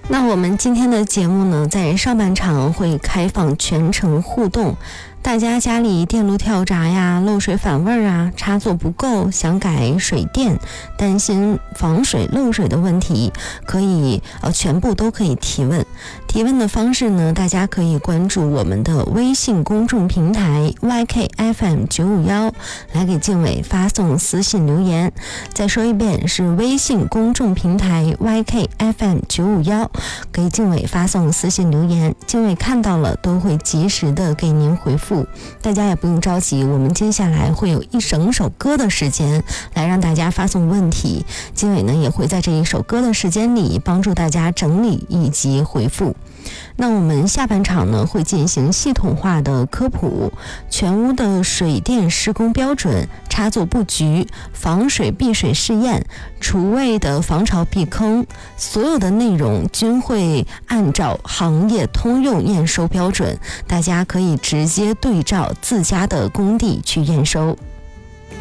那我们今天的节目呢，在上半场会开放全程互动，大家家里电路跳闸呀、漏水反味啊、插座不够，想改水电，担心防水漏水的问题，可以全部都可以提问。提问的方式呢，大家可以关注我们的微信公众平台 YKFM951，来给静伟发送私信留言。再说一遍，是微信公众平台 YKFM951，给静伟发送私信留言，静伟看到了都会及时的给您回复。大家也不用着急，我们接下来会有一整首歌的时间来让大家发送问题，静伟呢也会在这一首歌的时间里帮助大家整理以及回复。那我们下半场呢会进行系统化的科普，全屋的水电施工标准、插座布局、防水避水试验、厨卫的防潮避坑，所有的内容均会按照行业通用验收标准，大家可以直接对照自家的工地去验收。